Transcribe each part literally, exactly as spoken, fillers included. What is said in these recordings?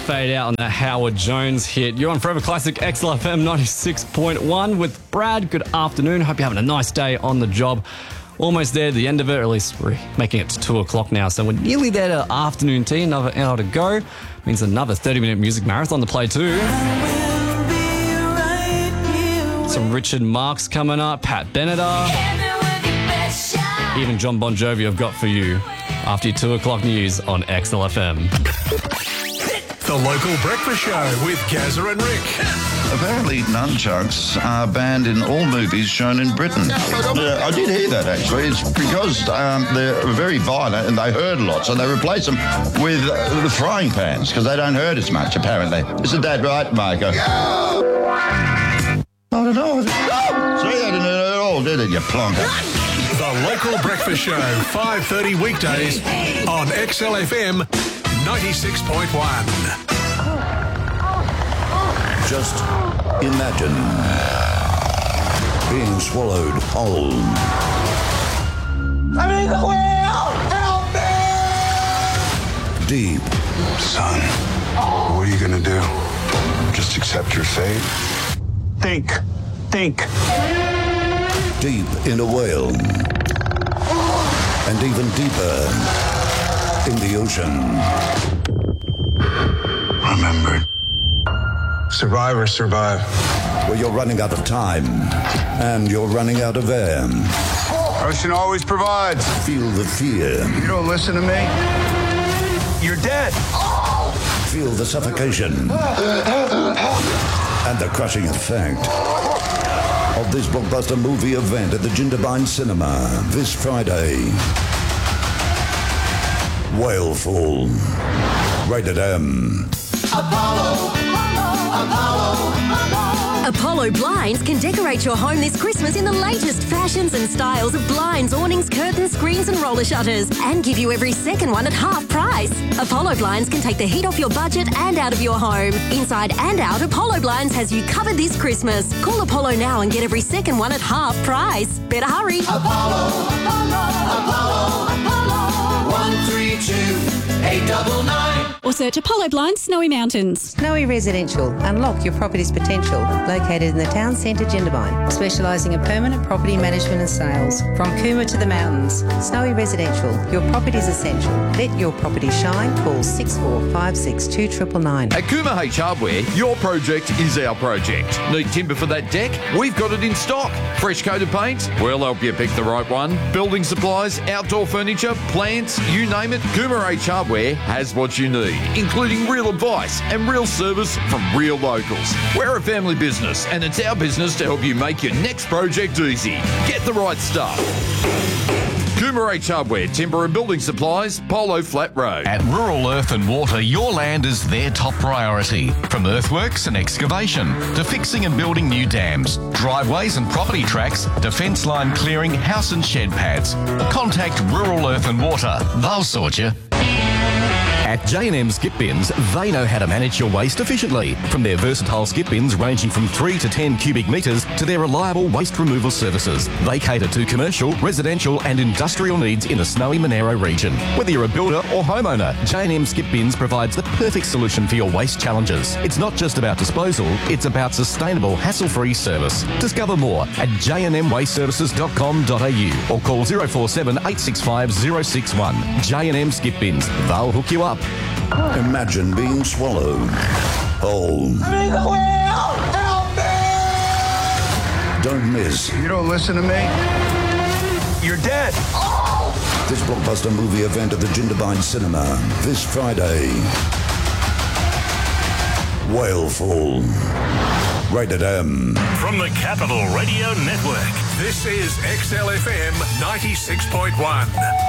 fade out on that Howard Jones hit. You're on Forever Classic X L F M ninety-six point one with Brad. Good afternoon. Hope you're having a nice day on the job. Almost there to the end of it, or at least we're making it to two o'clock now. So we're nearly there to afternoon tea, another hour to go. Means another thirty-minute music marathon to play too. Some Richard Marx coming up, Pat Benatar. Even John Bon Jovi I've got for you after your two o'clock news on X L F M. The local breakfast show with Gazza and Rick. Apparently nunchucks are banned in all movies shown in Britain. Yeah, I did hear that actually. It's because um, they're very violent and they hurt a lot, so they replace them with uh, the frying pans because they don't hurt as much apparently. Isn't that right, Marco? I don't know. Oh, see, I didn't know at all, did it, you plonker? The local breakfast show, five thirty weekdays on X L F M ninety-six point one. Just imagine being swallowed whole. I'm in the wheel! Help me! Deep. Son, what are you gonna do? Just accept your fate? Think. Think. Deep in a whale. And even deeper in the ocean. Remember, survivors survive. Where you're running out of time and you're running out of air. Ocean always provides. Feel the fear. You don't listen to me, you're dead. Feel the suffocation. And the crushing effect of this blockbuster movie event at the Jindabyne Cinema this Friday. Whaleful. Rated M. Apollo, Apollo, Apollo. Apollo Blinds can decorate your home this Christmas in the latest fashions and styles of blinds, awnings, curtains, screens and roller shutters and give you every second one at half price. Apollo Blinds can take the heat off your budget and out of your home. Inside and out, Apollo Blinds has you covered this Christmas. Call Apollo now and get every second one at half price. Better hurry. Apollo, Apollo, Apollo, Apollo. One three two eight double nine. Or search Apollo Blinds Snowy Mountains. Snowy Residential. Unlock your property's potential. Located in the town centre, Jindabyne. Specialising in permanent property management and sales. From Cooma to the mountains. Snowy Residential. Your property's essential. Let your property shine. Call six four five six two nine nine nine. At Cooma H Hardware, your project is our project. Need timber for that deck? We've got it in stock. Fresh coat of paint? We'll help you pick the right one. Building supplies, outdoor furniture, plants, you name it, Cooma H Hardware has what you need, including real advice and real service from real locals. We're a family business and it's our business to help you make your next project easy. Get the right stuff. Cooma H Hardware, timber and building supplies, Polo Flat Road. At Rural Earth and Water, your land is their top priority. From earthworks and excavation to fixing and building new dams, driveways and property tracks to fence line clearing, house and shed pads. Contact Rural Earth and Water. They'll sort you. At J and M Skip Bins, they know how to manage your waste efficiently. From their versatile skip bins ranging from three to ten cubic metres to their reliable waste removal services, they cater to commercial, residential and industrial needs in the snowy Monaro region. Whether you're a builder or homeowner, J and M Skip Bins provides the perfect solution for your waste challenges. It's not just about disposal, it's about sustainable, hassle-free service. Discover more at j n m waste services dot com dot a u or call zero four seven eight six five zero six one. J and M Skip Bins, they'll hook you up. Imagine being swallowed whole. I'm in the wheel! Help me! Don't miss. You don't listen to me, you're dead. This blockbuster movie event at the Jindabyne Cinema this Friday. Whaleful. Rated M. From the Capital Radio Network, this is X L F M ninety-six point one.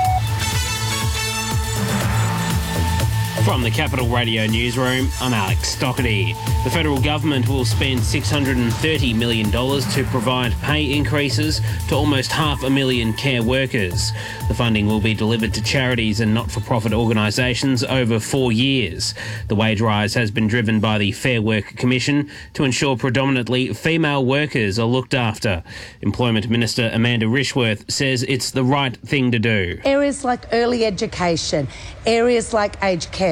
From the Capital Radio Newsroom, I'm Alex Stockerty. The federal government will spend six hundred thirty million dollars to provide pay increases to almost half a million care workers. The funding will be delivered to charities and not-for-profit organisations over four years. The wage rise has been driven by the Fair Work Commission to ensure predominantly female workers are looked after. Employment Minister Amanda Rishworth says it's the right thing to do. Areas like early education, areas like aged care,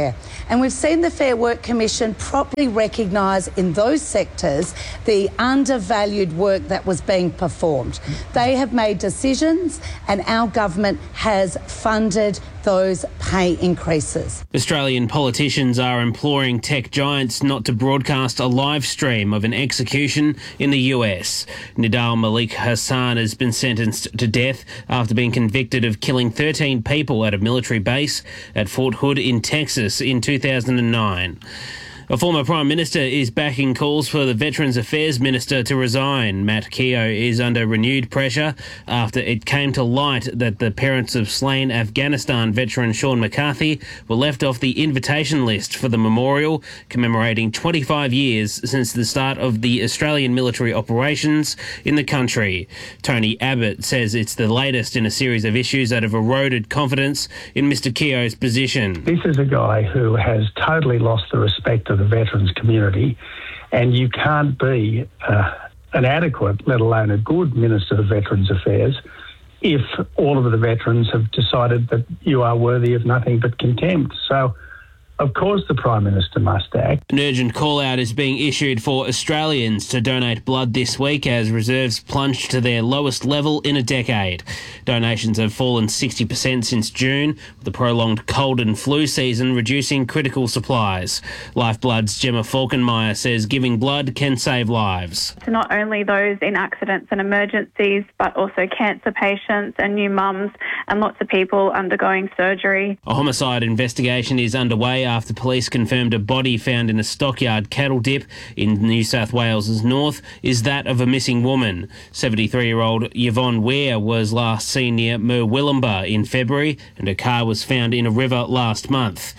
care. And we've seen the Fair Work Commission properly recognise in those sectors the undervalued work that was being performed. They have made decisions and our government has funded those pay increases. Australian politicians are imploring tech giants not to broadcast a live stream of an execution in the U S. Nidal Malik Hassan has been sentenced to death after being convicted of killing thirteen people at a military base at Fort Hood in Texas in two thousand nine. A former Prime Minister is backing calls for the Veterans Affairs Minister to resign. Matt Keogh is under renewed pressure after it came to light that the parents of slain Afghanistan veteran Sean McCarthy were left off the invitation list for the memorial commemorating twenty-five years since the start of the Australian military operations in the country. Tony Abbott says it's the latest in a series of issues that have eroded confidence in Mr Keogh's position. This is a guy who has totally lost the respect of the veterans community, and you can't be uh, an adequate, let alone a good Minister of Veterans Affairs, if all of the veterans have decided that you are worthy of nothing but contempt. So, of course, the Prime Minister must act. An urgent call-out is being issued for Australians to donate blood this week as reserves plunge to their lowest level in a decade. Donations have fallen sixty percent since June, with the prolonged cold and flu season reducing critical supplies. Lifeblood's Gemma Falkenmeyer says giving blood can save lives. To not only those in accidents and emergencies, but also cancer patients and new mums and lots of people undergoing surgery. A homicide investigation is underway after police confirmed a body found in a stockyard cattle dip in New South Wales' north is that of a missing woman. seventy-three-year-old Yvonne Ware was last seen near Murwillumbah in February, and her car was found in a river last month.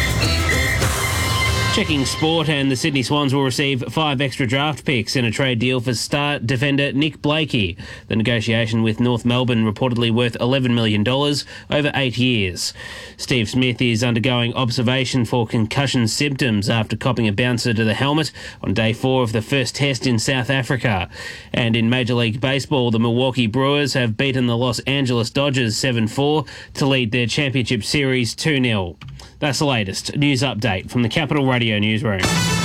Checking sport, and the Sydney Swans will receive five extra draft picks in a trade deal for star defender Nick Blakey. The negotiation with North Melbourne reportedly worth eleven million dollars over eight years. Steve Smith is undergoing observation for concussion symptoms after copping a bouncer to the helmet on day four of the first test in South Africa. And in Major League Baseball, the Milwaukee Brewers have beaten the Los Angeles Dodgers seven four to lead their championship series two nil. That's the latest news update from the Capital Radio Newsroom.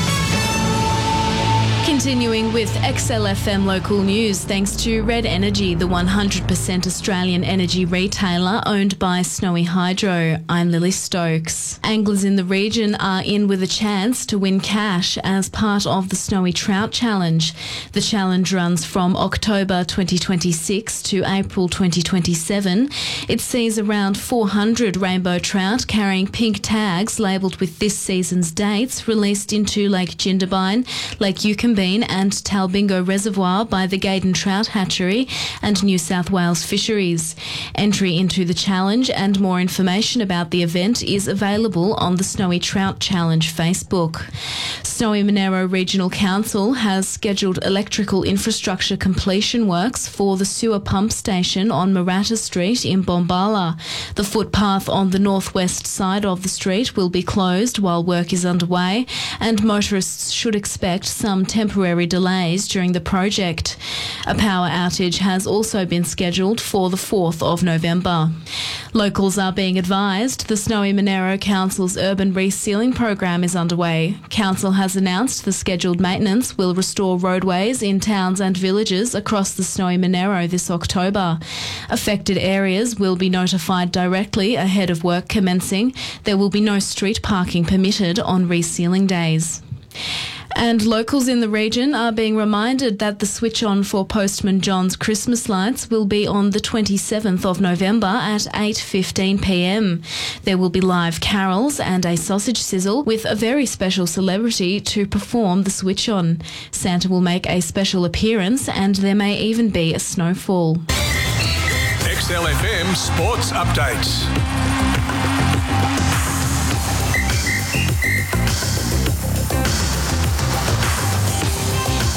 Continuing with X L F M local news, thanks to Red Energy, the one hundred percent Australian energy retailer owned by Snowy Hydro. I'm Lily Stokes. Anglers in the region are in with a chance to win cash as part of the Snowy Trout Challenge. The challenge runs from October twenty twenty-six to April twenty twenty-seven. It sees around four hundred rainbow trout carrying pink tags labelled with this season's dates released into Lake Jindabyne, Lake Yucambine and Talbingo Reservoir by the Gaydon Trout Hatchery and New South Wales Fisheries. Entry into the challenge and more information about the event is available on the Snowy Trout Challenge Facebook. Snowy Monaro Regional Council has scheduled electrical infrastructure completion works for the sewer pump station on Maratta Street in Bombala. The footpath on the northwest side of the street will be closed while work is underway, and motorists should expect some temporary delays during the project. A power outage has also been scheduled for the fourth of November. Locals are being advised the Snowy Monaro Council's urban resealing program is underway. Council has announced the scheduled maintenance will restore roadways in towns and villages across the Snowy Monaro this October. Affected areas will be notified directly ahead of work commencing. There will be no street parking permitted on resealing days. And locals in the region are being reminded that the switch on for Postman John's Christmas lights will be on the twenty-seventh of November at eight fifteen p m. There will be live carols and a sausage sizzle with a very special celebrity to perform the switch on. Santa will make a special appearance and there may even be a snowfall. X L F M Sports Updates.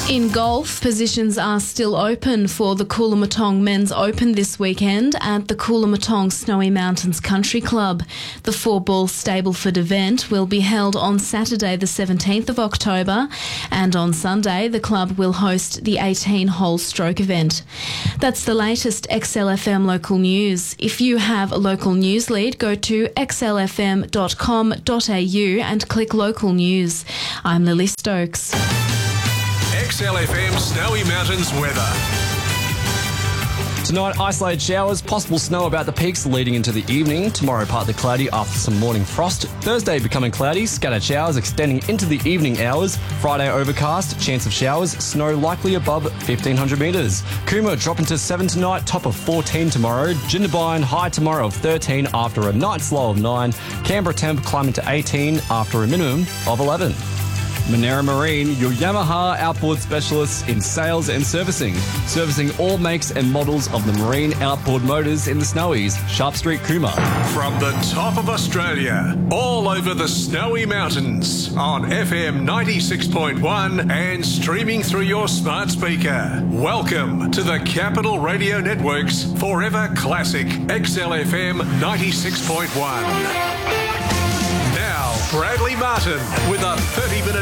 In golf, positions are still open for the Coolamatong Men's Open this weekend at the Coolamatong Snowy Mountains Country Club. The four-ball Stableford event will be held on Saturday the seventeenth of October, and on Sunday the club will host the eighteen-hole stroke event. That's the latest X L F M local news. If you have a local news lead, go to x l f m dot com dot a u and click local news. I'm Lily Stokes. X L F M Snowy Mountains weather. Tonight, isolated showers, possible snow about the peaks leading into the evening. Tomorrow, partly cloudy after some morning frost. Thursday, becoming cloudy, scattered showers extending into the evening hours. Friday, overcast, chance of showers, snow likely above fifteen hundred metres. Cooma dropping to seven tonight, top of fourteen tomorrow. Jindabyne, high tomorrow of thirteen after a night's low of nine. Canberra temp climbing to eighteen after a minimum of eleven. Monera Marine, your Yamaha outboard specialists in sales and servicing. Servicing all makes and models of the marine outboard motors in the Snowies. Sharp Street, Cooma. From the top of Australia, all over the Snowy Mountains, on F M ninety-six point one and streaming through your smart speaker. Welcome to the Capital Radio Network's Forever Classic X L F M ninety-six point one. Now, Bradley Martin with a thirty minute